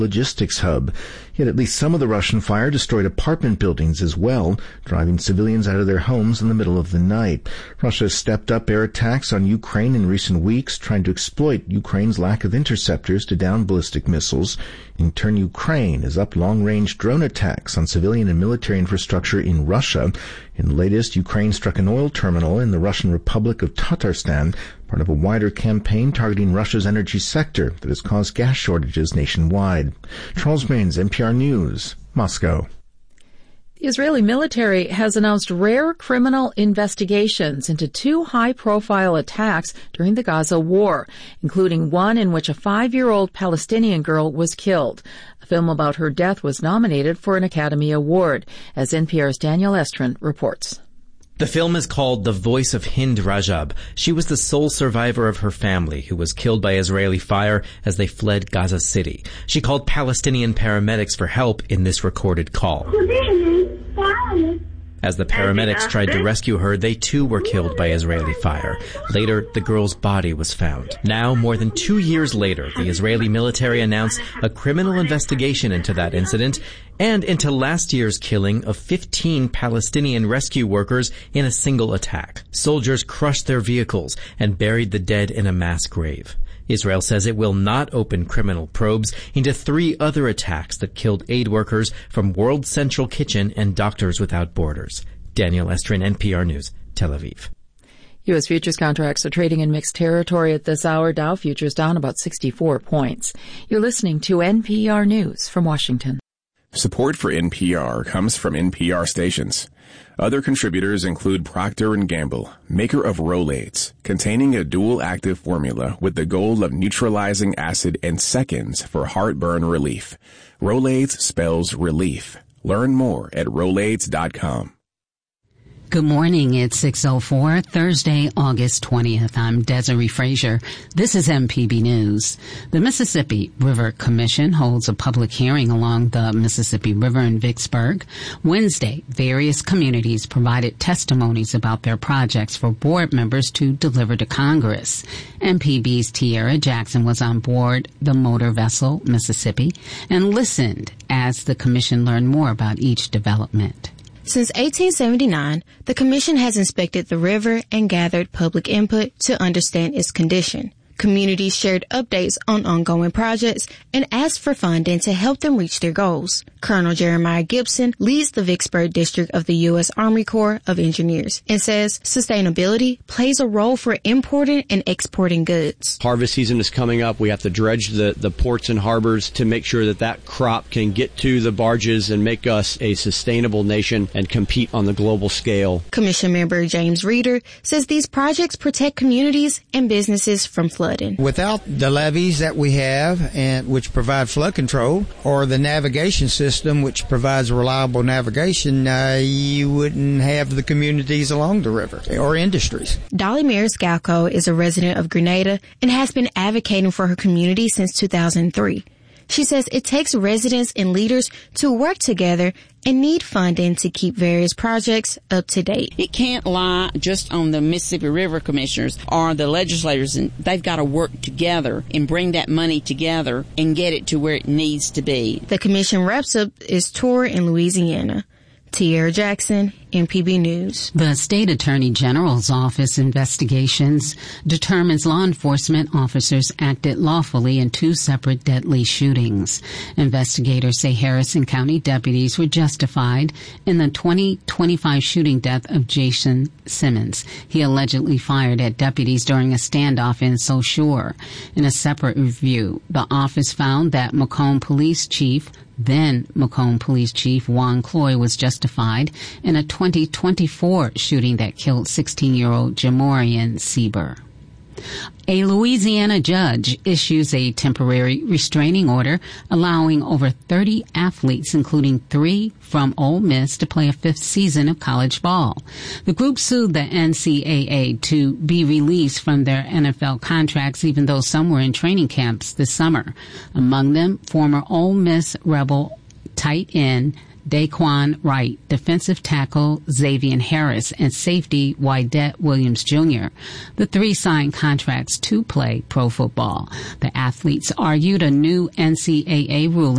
logistics hub. Yet at least some of the Russian fire destroyed apartment buildings as well, driving civilians out of their homes in the middle of the night. Russia has stepped up air attacks on Ukraine in recent weeks, trying to exploit Ukraine's lack of interceptors to down ballistic missiles. In turn, Ukraine has upped long-range drone attacks on civilian and military infrastructure in Russia. In the latest, Ukraine struck an oil terminal in the Russian Republic of Tatarstan, part of a wider campaign targeting Russia's energy sector that has caused gas shortages nationwide. Charles Baines, NPR News, Moscow. The Israeli military has announced rare criminal investigations into 2 high-profile attacks during the Gaza war, including one in which a 5-year-old Palestinian girl was killed. A film about her death was nominated for an Academy Award, as NPR's Daniel Estrin reports. The film is called The Voice of Hind Rajab. She was the sole survivor of her family who was killed by Israeli fire as they fled Gaza City. She called Palestinian paramedics for help in this recorded call. As the paramedics tried to rescue her, they too were killed by Israeli fire. Later, the girl's body was found. Now, more than 2 years later, the Israeli military announced a criminal investigation into that incident and into last year's killing of 15 Palestinian rescue workers in a single attack. Soldiers crushed their vehicles and buried the dead in a mass grave. Israel says it will not open criminal probes into 3 other attacks that killed aid workers from World Central Kitchen and Doctors Without Borders. Daniel Estrin, NPR News, Tel Aviv. U.S. futures contracts are trading in mixed territory at this hour. Dow futures down about 64 points. You're listening to NPR News from Washington. Support for NPR comes from NPR stations. Other contributors include Procter & Gamble, maker of Rolaids, containing a dual-active formula with the goal of neutralizing acid in seconds for heartburn relief. Rolaids spells relief. Learn more at Rolaids.com. Good morning. It's 6:04, Thursday, August 20th. I'm Desiree Frazier. This is MPB News. The Mississippi River Commission holds a public hearing along the Mississippi River in Vicksburg. Wednesday, various communities provided testimonies about their projects for board members to deliver to Congress. MPB's Tiara Jackson was on board the motor vessel Mississippi and listened as the commission learned more about each development. Since 1879, the Commission has inspected the river and gathered public input to understand its condition. Communities shared updates on ongoing projects and asked for funding to help them reach their goals. Colonel Jeremiah Gibson leads the Vicksburg District of the U.S. Army Corps of Engineers and says sustainability plays a role for importing and exporting goods. Harvest season is coming up. We have to dredge the ports and harbors to make sure that crop can get to the barges and make us a sustainable nation and compete on the global scale. Commission member James Reeder says these projects protect communities and businesses from flooding. Without the levees that we have, and which provide flood control, or the navigation system which provides reliable navigation, you wouldn't have the communities along the river or industries. Dolly Maris-Galco is a resident of Grenada and has been advocating for her community since 2003. She says it takes residents and leaders to work together and need funding to keep various projects up to date. It can't lie just on the Mississippi River Commissioners or the legislators, and they've got to work together and bring that money together and get it to where it needs to be. The commission wraps up its tour in Louisiana. Tiara Jackson, MPB News. The State Attorney General's Office investigations determines law enforcement officers acted lawfully in 2 separate deadly shootings. Investigators say Harrison County deputies were justified in the 2025 shooting death of Jason Simmons. He allegedly fired at deputies during a standoff in Saussure. In a separate review, the office found that Macomb Police Chief Juan Cloy was justified in a 2024 shooting that killed 16-year-old Jamorian Sieber. A Louisiana judge issues a temporary restraining order allowing over 30 athletes, including 3 from Ole Miss, to play a 5th season of college ball. The group sued the NCAA to be released from their NFL contracts, even though some were in training camps this summer. Among them, former Ole Miss Rebel tight end Daquan Wright, defensive tackle Xavier Harris, and safety Wydette Williams Jr. The 3 signed contracts to play pro football. The athletes argued a new NCAA ruling